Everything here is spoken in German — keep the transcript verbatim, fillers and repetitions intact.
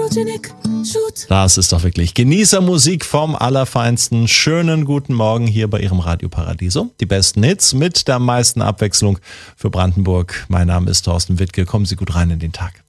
Das ist doch wirklich Genießermusik vom Allerfeinsten. Schönen guten Morgen hier bei Ihrem Radio Paradiso. Die besten Hits mit der meisten Abwechslung für Brandenburg. Mein Name ist Thorsten Wittke. Kommen Sie gut rein in den Tag.